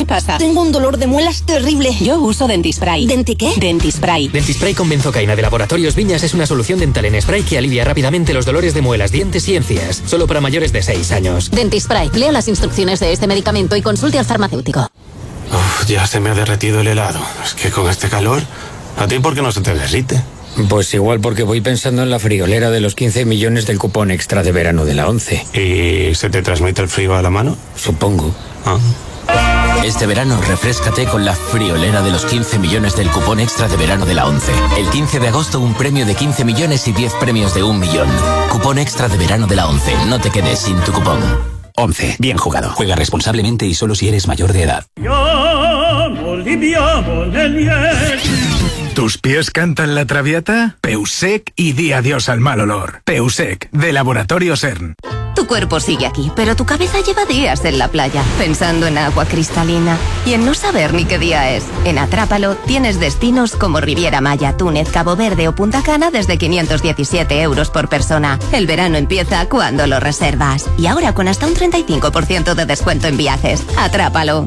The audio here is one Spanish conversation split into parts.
pasa? Tengo un dolor de muelas terrible. Yo uso Dentispray. ¿Denti qué? Dentispray. Dentispray con benzocaína de Laboratorios Viñas es una solución dental en spray que alivia rápidamente los dolores de muelas, dientes y encías. Solo para mayores de 6 años. Dentispray. Lea las instrucciones de este medicamento y consulte al farmacéutico. Ya se me ha derretido el helado. Es que con este calor, ¿a ti por qué no se te derrite? Pues igual porque voy pensando en la friolera de los 15 millones del cupón extra de verano de la 11. ¿Y se te transmite el frío a la mano? Supongo. Este verano refréscate con la friolera de los 15 millones del cupón extra de verano de la 11. El 15 de agosto un premio de 15 millones y 10 premios de 1 millón. Cupón extra de verano de la 11. No te quedes sin tu cupón. 11. Bien jugado. Juega responsablemente y solo si eres mayor de edad. ¿Tus pies cantan la traviata? Peusec y di adiós al mal olor. Peusec, de Laboratorios CERN. Tu cuerpo sigue aquí, pero tu cabeza lleva días en la playa, pensando en agua cristalina y en no saber ni qué día es. En Atrápalo tienes destinos como Riviera Maya, Túnez, Cabo Verde o Punta Cana desde 517 euros por persona. El verano empieza cuando lo reservas. Y ahora con hasta un 35% de descuento en viajes. Atrápalo.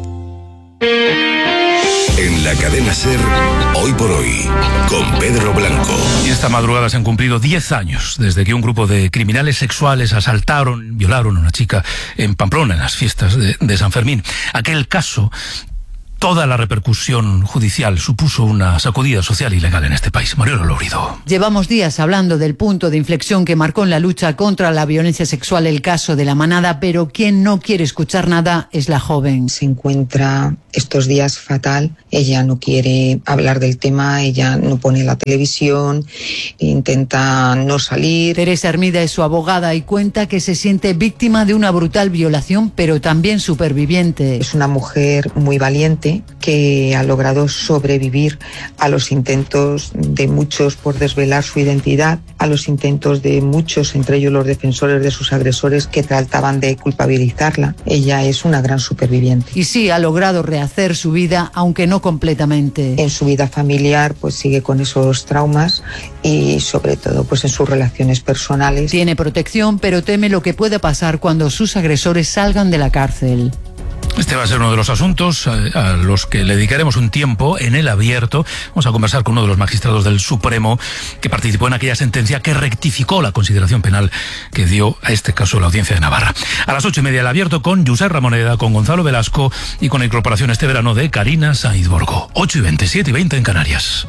En la cadena SER, Hoy por Hoy, con Pedro Blanco. Y esta madrugada se han cumplido 10 años desde que un grupo de criminales sexuales asaltaron, violaron a una chica en Pamplona, en las fiestas de San Fermín. Aquel caso, toda la repercusión judicial supuso una sacudida social y legal en este país. Mariano Lourido. Llevamos días hablando del punto de inflexión que marcó en la lucha contra la violencia sexual el caso de La Manada, pero quien no quiere escuchar nada es la joven. Se encuentra estos días fatal, ella no quiere hablar del tema, ella no pone la televisión, intenta no salir. Teresa Hermida es su abogada y cuenta que se siente víctima de una brutal violación, pero también superviviente. Es una mujer muy valiente que ha logrado sobrevivir a los intentos de muchos por desvelar su identidad, a los intentos de muchos, entre ellos los defensores de sus agresores, que trataban de culpabilizarla. Ella es una gran superviviente. Y sí, ha logrado rehacer su vida, aunque no completamente. En su vida familiar, pues sigue con esos traumas y sobre todo pues en sus relaciones personales. Tiene protección, pero teme lo que pueda pasar cuando sus agresores salgan de la cárcel. Este va a ser uno de los asuntos a los que le dedicaremos un tiempo en el abierto. Vamos a conversar con uno de los magistrados del Supremo que participó en aquella sentencia que rectificó la consideración penal que dio a este caso la Audiencia de Navarra. A las 8:30 el abierto con Josep Ramoneda, con Gonzalo Velasco y con la incorporación este verano de Karina Sainz Borgo. 8:20, 7:20 en Canarias.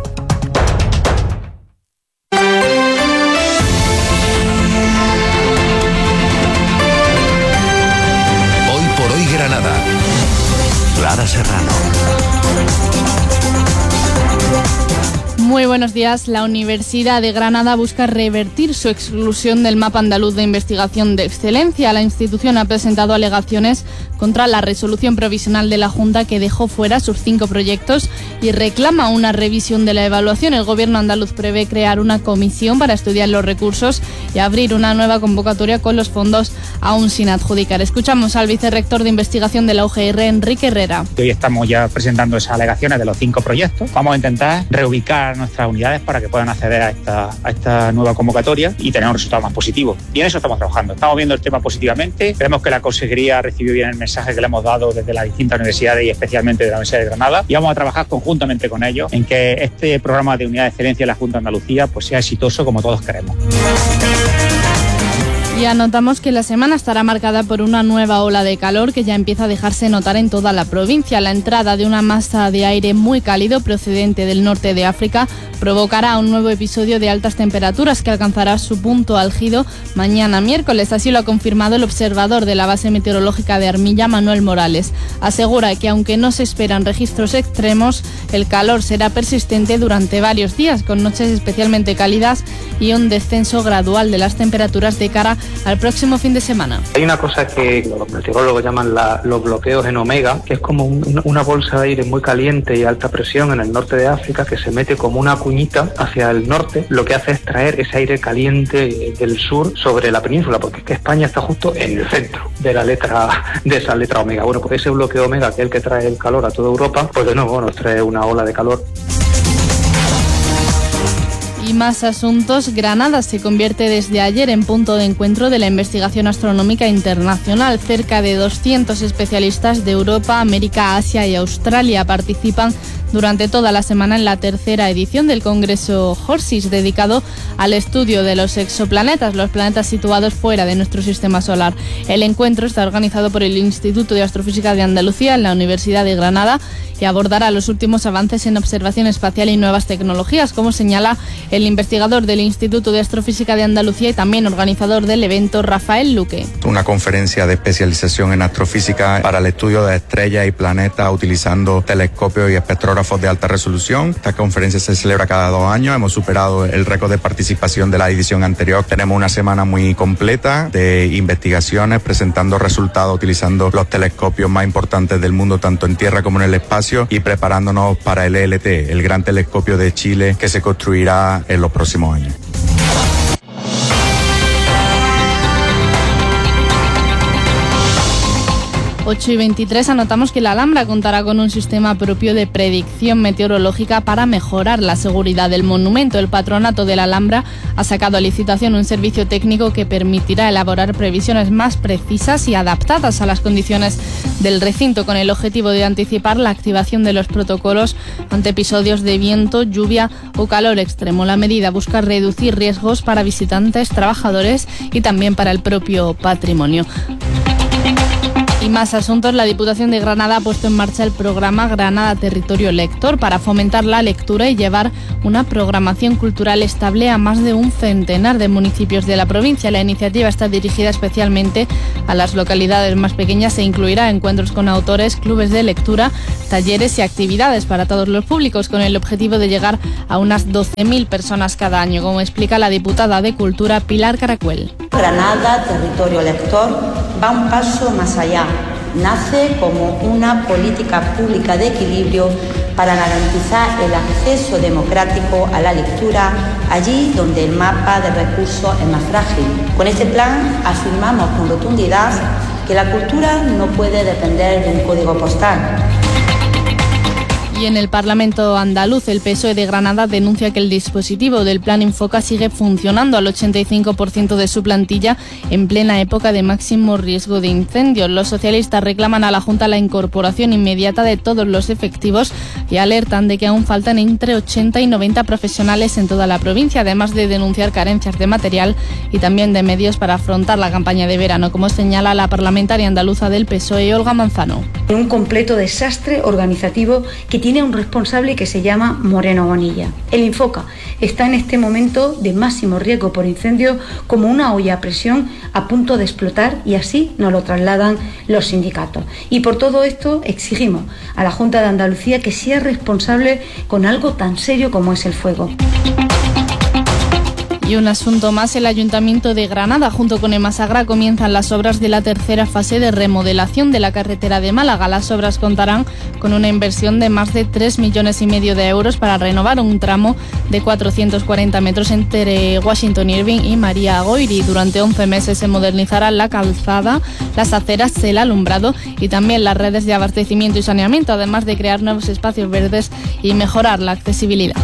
Granada. Clara Serrano. Muy buenos días. La Universidad de Granada busca revertir su exclusión del Mapa Andaluz de Investigación de Excelencia. La institución ha presentado alegaciones contra la resolución provisional de la Junta que dejó fuera sus 5 proyectos y reclama una revisión de la evaluación. El Gobierno andaluz prevé crear una comisión para estudiar los recursos y abrir una nueva convocatoria con los fondos aún sin adjudicar. Escuchamos al vicerrector de investigación de la UGR, Enrique Herrera. Hoy estamos ya presentando esas alegaciones de los 5 proyectos. Vamos a intentar reubicar nuestras unidades para que puedan acceder a esta nueva convocatoria y tener un resultado más positivo. Y en eso estamos trabajando. Estamos viendo el tema positivamente. Creemos que la Consejería recibió bien el mensaje que le hemos dado desde las distintas universidades y especialmente de la Universidad de Granada. Y vamos a trabajar conjuntamente con ellos en que este programa de Unidad de Excelencia de la Junta de Andalucía pues sea exitoso como todos queremos. Y anotamos que la semana estará marcada por una nueva ola de calor que ya empieza a dejarse notar en toda la provincia. La entrada de una masa de aire muy cálido procedente del norte de África provocará un nuevo episodio de altas temperaturas que alcanzará su punto álgido mañana miércoles. Así lo ha confirmado el observador de la base meteorológica de Armilla, Manuel Morales. Asegura que aunque no se esperan registros extremos, el calor será persistente durante varios días, con noches especialmente cálidas y un descenso gradual de las temperaturas de cara al próximo fin de semana. Hay una cosa que los meteorólogos llaman los bloqueos en omega, que es como una bolsa de aire muy caliente y alta presión en el norte de África que se mete como una cuñita hacia el norte. Lo que hace es traer ese aire caliente del sur sobre la península, porque es que España está justo en el centro de esa letra omega. Bueno, pues ese bloqueo omega, que es el que trae el calor a toda Europa, pues de nuevo nos trae una ola de calor. Y más asuntos. Granada se convierte desde ayer en punto de encuentro de la investigación astronómica internacional. Cerca de 200 especialistas de Europa, América, Asia y Australia participan durante toda la semana en la tercera edición del Congreso HORSIS, dedicado al estudio de los exoplanetas, los planetas situados fuera de nuestro sistema solar. El encuentro está organizado por el Instituto de Astrofísica de Andalucía en la Universidad de Granada y abordará los últimos avances en observación espacial y nuevas tecnologías, como señala el investigador del Instituto de Astrofísica de Andalucía y también organizador del evento, Rafael Luque. Una conferencia de especialización en astrofísica para el estudio de estrellas y planetas utilizando telescopios y espectrógrafos de alta resolución. Esta conferencia se celebra cada 2 años. Hemos superado el récord de participación de la edición anterior. Tenemos una semana muy completa de investigaciones, presentando resultados utilizando los telescopios más importantes del mundo, tanto en tierra como en el espacio, y preparándonos para el ELT, el gran telescopio de Chile que se construirá en los próximos años. Ocho y 23, anotamos que la Alhambra contará con un sistema propio de predicción meteorológica para mejorar la seguridad del monumento. El Patronato de la Alhambra ha sacado a licitación un servicio técnico que permitirá elaborar previsiones más precisas y adaptadas a las condiciones del recinto, con el objetivo de anticipar la activación de los protocolos ante episodios de viento, lluvia o calor extremo. La medida busca reducir riesgos para visitantes, trabajadores y también para el propio patrimonio. Y más asuntos. La Diputación de Granada ha puesto en marcha el programa Granada Territorio Lector para fomentar la lectura y llevar una programación cultural estable a más de un centenar de municipios de la provincia. La iniciativa está dirigida especialmente a las localidades más pequeñas e incluirá encuentros con autores, clubes de lectura, talleres y actividades para todos los públicos, con el objetivo de llegar a unas 12.000 personas cada año, como explica la diputada de Cultura, Pilar Caracuel. Granada Territorio Lector va un paso más allá. Nace como una política pública de equilibrio para garantizar el acceso democrático a la lectura allí donde el mapa de recursos es más frágil. Con este plan afirmamos con rotundidad que la cultura no puede depender de un código postal. Y en el Parlamento andaluz, el PSOE de Granada denuncia que el dispositivo del Plan Infoca sigue funcionando al 85% de su plantilla en plena época de máximo riesgo de incendios. Los socialistas reclaman a la Junta la incorporación inmediata de todos los efectivos y alertan de que aún faltan entre 80 y 90 profesionales en toda la provincia, además de denunciar carencias de material y también de medios para afrontar la campaña de verano, como señala la parlamentaria andaluza del PSOE, Olga Manzano. Un completo desastre organizativo que tiene un responsable que se llama Moreno Bonilla. El Infoca está en este momento de máximo riesgo por incendio como una olla a presión a punto de explotar, y así nos lo trasladan los sindicatos. Y por todo esto exigimos a la Junta de Andalucía que sea responsable con algo tan serio como es el fuego. Y un asunto más, el Ayuntamiento de Granada junto con Emasagra comienzan las obras de la tercera fase de remodelación de la carretera de Málaga. Las obras contarán con una inversión de más de 3,5 millones de euros para renovar un tramo de 440 metros entre Washington Irving y María Goiri. Durante 11 meses se modernizará la calzada, las aceras, el alumbrado y también las redes de abastecimiento y saneamiento, además de crear nuevos espacios verdes y mejorar la accesibilidad.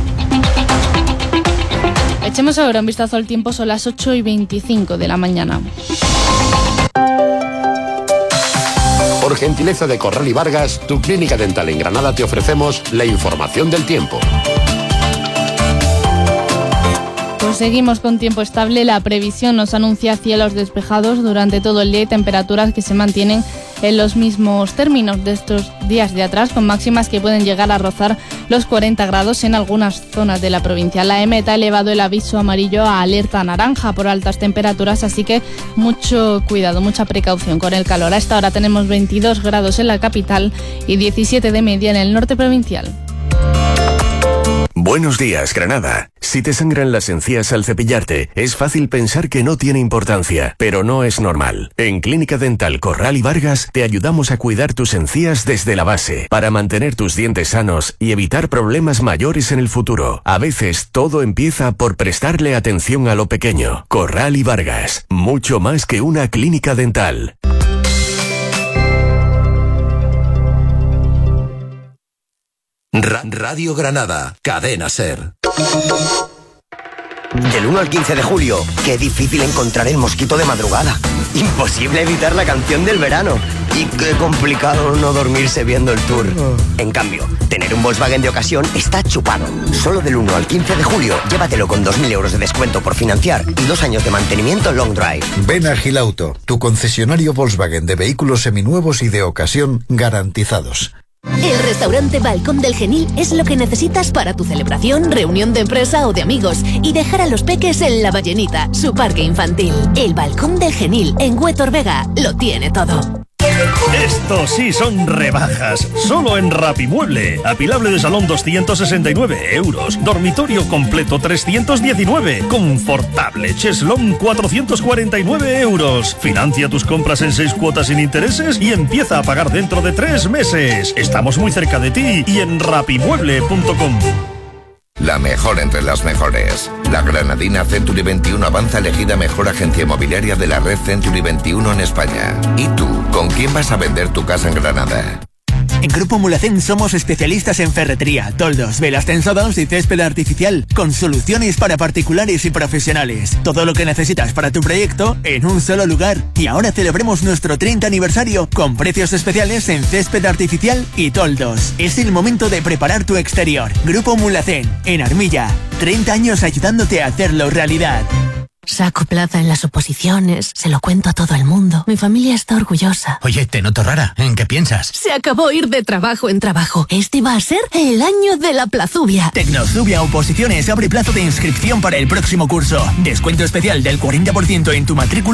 Echemos ahora un vistazo al tiempo, son las 8 y 25 de la mañana. Por gentileza de Corral y Vargas, tu clínica dental en Granada, te ofrecemos la información del tiempo. Pues seguimos con tiempo estable. La previsión nos anuncia cielos despejados durante todo el día y temperaturas que se mantienen en los mismos términos de estos días de atrás, con máximas que pueden llegar a rozar los 40 grados en algunas zonas de la provincia. La EMET ha elevado el aviso amarillo a alerta naranja por altas temperaturas, así que mucho cuidado, mucha precaución con el calor. A esta hora tenemos 22 grados en la capital y 17 de media en el norte provincial. Buenos días, Granada. Si te sangran las encías al cepillarte, es fácil pensar que no tiene importancia, pero no es normal. En Clínica Dental Corral y Vargas te ayudamos a cuidar tus encías desde la base, para mantener tus dientes sanos y evitar problemas mayores en el futuro. A veces todo empieza por prestarle atención a lo pequeño. Corral y Vargas, mucho más que una clínica dental. Radio Granada, Cadena SER. Del 1 al 15 de julio, qué difícil encontrar el mosquito de madrugada. Imposible evitar la canción del verano. Y qué complicado no dormirse viendo el tour. En cambio, tener un Volkswagen de ocasión está chupado. Solo del 1 al 15 de julio, llévatelo con 2.000 euros de descuento por financiar y 2 años de mantenimiento long drive. Ven a Gilauto, tu concesionario Volkswagen de vehículos seminuevos y de ocasión garantizados. El restaurante Balcón del Genil es lo que necesitas para tu celebración, reunión de empresa o de amigos y dejar a los peques en La Ballenita, su parque infantil. El Balcón del Genil, en Huétor Vega, lo tiene todo. Esto sí son rebajas, solo en Rapimueble. Apilable de salón 269 euros, dormitorio completo 319, confortable cheslón 449 euros. Financia tus compras en 6 cuotas sin intereses y empieza a pagar dentro de 3 meses. Estamos muy cerca de ti y en rapimueble.com. La mejor entre las mejores. La granadina Century 21 avanza elegida mejor agencia inmobiliaria de la red Century 21 en España. ¿Y tú, con quién vas a vender tu casa en Granada? En Grupo Mulacén somos especialistas en ferretería, toldos, velas tensadas y césped artificial, con soluciones para particulares y profesionales. Todo lo que necesitas para tu proyecto en un solo lugar. Y ahora celebremos nuestro 30 aniversario con precios especiales en césped artificial y toldos. Es el momento de preparar tu exterior. Grupo Mulacén, en Armilla. 30 años ayudándote a hacerlo realidad. Saco plaza en las oposiciones, se lo cuento a todo el mundo. Mi familia está orgullosa. Oye, te noto rara. ¿En qué piensas? Se acabó ir de trabajo en trabajo. Este va a ser el año de la Plazubia. Tecnozubia Oposiciones abre plazo de inscripción para el próximo curso. Descuento especial del 40% en tu matrícula